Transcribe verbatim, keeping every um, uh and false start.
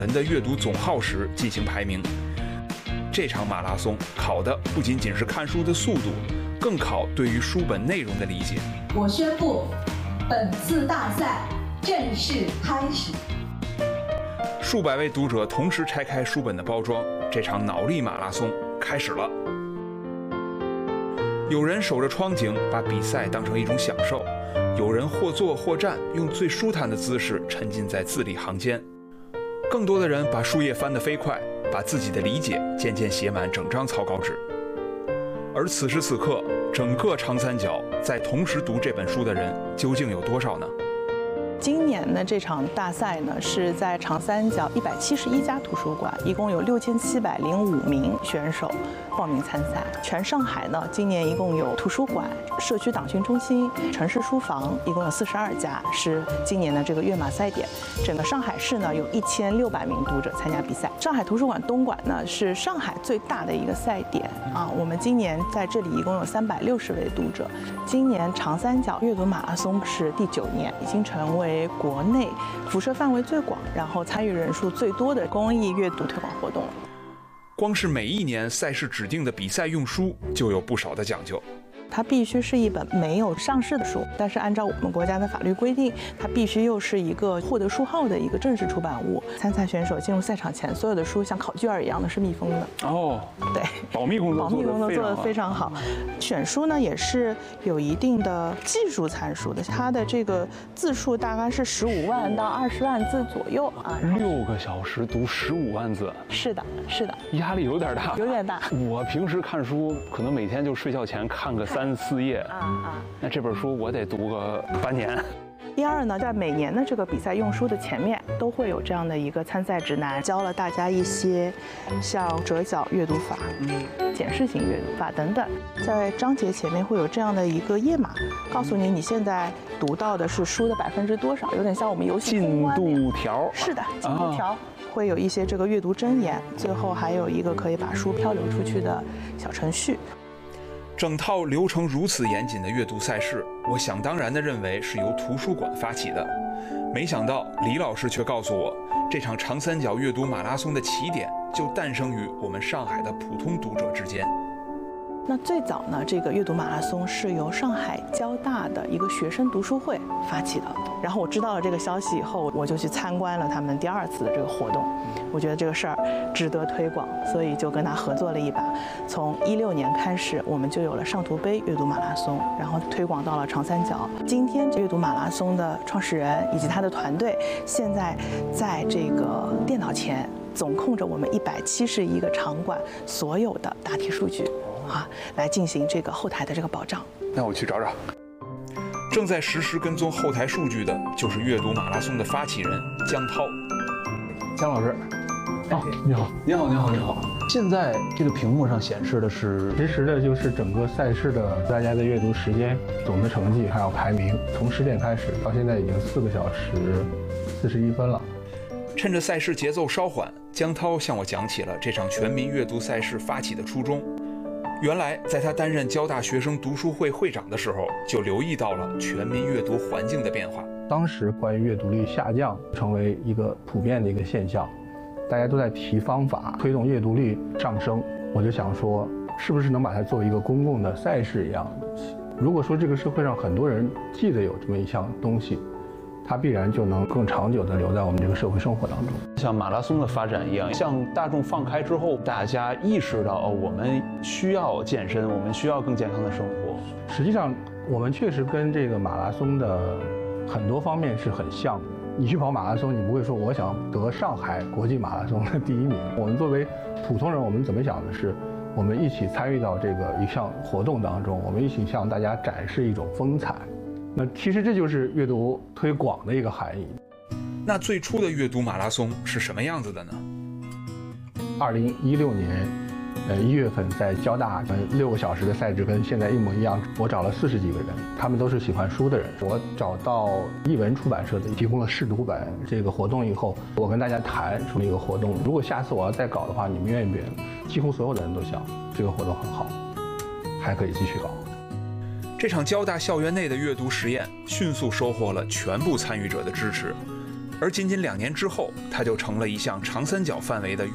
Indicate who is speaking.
Speaker 1: 人的阅读总耗时进行排名。这场马拉松考的不仅仅是看书的速度，更考对于书本内容的理解。
Speaker 2: 我宣布，本次大赛正式开始。
Speaker 1: 数百位读者同时拆开书本的包装，这场脑力马拉松开始了。有人守着窗景，把比赛当成一种享受；有人或坐或站，用最舒坦的姿势沉浸在字里行间。更多的人把书页翻得飞快，把自己的理解渐渐写满整张草稿纸。而此时此刻，整个长三角在同时读这本书的人究竟有多少呢？
Speaker 3: 今年的这场大赛呢，是在长三角一百七十一家图书馆，一共有六千七百零五名选手报名参赛。全上海呢，今年一共有图书馆、社区党训中心、城市书房，一共有四十二家，是今年的这个跃马赛点。整个上海市呢，有一千六百名读者参加比赛。上海图书馆东馆呢，是上海最大的一个赛点啊。我们今年在这里一共有三百六十位读者。今年长三角阅读马拉松是第九年，已经成为国内辐射范围最广，然后参与人数最多的公益阅读推广活动。
Speaker 1: 光是每一年赛事指定的比赛用书就有不少的讲究。
Speaker 3: 它必须是一本没有上市的书，但是按照我们国家的法律规定，它必须又是一个获得书号的一个正式出版物。参赛选手进入赛场前，所有的书像考卷儿一样的是密封的。
Speaker 1: 哦，
Speaker 3: 对，
Speaker 1: 保密工作
Speaker 3: 保密工作做得非常好。选书呢也是有一定的技术参数的，它的这个字数大概是十五万到二十万字左右啊。
Speaker 4: 六个小时读十五万字，
Speaker 3: 是的，是的，
Speaker 4: 压力有点大，
Speaker 3: 有点大。
Speaker 4: 我平时看书可能每天就睡觉前看个三。三四页啊啊！那这本书我得读个半年。
Speaker 3: 第二呢，在每年的这个比赛用书的前面，都会有这样的一个参赛指南，教了大家一些像折角阅读法、嗯、检视型阅读法等等。在章节前面会有这样的一个页码，告诉你你现在读到的是书的百分之多少，有点像我们游戏
Speaker 4: 进度条。
Speaker 3: 是的，进度条。啊，会有一些这个阅读箴言，最后还有一个可以把书漂流出去的小程序。
Speaker 1: 整套流程如此严谨的阅读赛事，我想当然地认为是由图书馆发起的。没想到李老师却告诉我，这场长三角阅读马拉松的起点就诞生于我们上海的普通读者之间。
Speaker 3: 那最早呢，这个阅读马拉松是由上海交大的一个学生读书会发起的。然后我知道了这个消息以后，我就去参观了他们第二次的这个活动。我觉得这个事儿值得推广，所以就跟他合作了一把。从一六年开始，我们就有了上图杯阅读马拉松，然后推广到了长三角。今天阅读马拉松的创始人以及他的团队，现在在这个电脑前总控着我们一百七十一个场馆所有的答题数据。啊，来进行这个后台的这个保障。
Speaker 1: 那我去找找。正在实时跟踪后台数据的就是阅读马拉松的发起人江涛。
Speaker 5: 江老师，哦，你好，你好，你好，你好。现在这个屏幕上显示的是
Speaker 6: 实时的，就是整个赛事的大家的阅读时间、总的成绩还有排名，从十点开始到现在已经四个小时四十一分了。
Speaker 1: 趁着赛事节奏稍缓，江涛向我讲起了这场全民阅读赛事发起的初衷。原来，在他担任交大学生读书会会长的时候，就留意到了全民阅读环境的变化。
Speaker 6: 当时关于阅读率下降成为一个普遍的一个现象，大家都在提方法推动阅读率上升。我就想说，是不是能把它作为一个公共的赛事一样的东西？如果说这个社会上很多人记得有这么一项东西，它必然就能更长久地留在我们这个社会生活当中。
Speaker 4: 像马拉松的发展一样，向大众放开之后，大家意识到哦，我们需要健身，我们需要更健康的生活。
Speaker 6: 实际上，我们确实跟这个马拉松的很多方面是很像的。你去跑马拉松，你不会说我想得上海国际马拉松的第一名。我们作为普通人，我们怎么想的是，我们一起参与到这个一项活动当中，我们一起向大家展示一种风采。那其实这就是阅读推广的一个含义。
Speaker 1: 那最初的阅读马拉松是什么样子的呢？
Speaker 6: 二零一六年，呃一月份在交大，呃六个小时的赛制跟现在一模一样。我找了四十几个人，他们都是喜欢书的人。我找到译文出版社的提供了试读本这个活动以后，我跟大家谈出了一个活动。如果下次我要再搞的话，你们愿不愿意？几乎所有的人都想这个活动很好，还可以继续搞。
Speaker 1: 这场交大校园内的阅读实验迅速收获了全部参与者的支持。 而仅仅两年之后，它就成了一项长三角范围的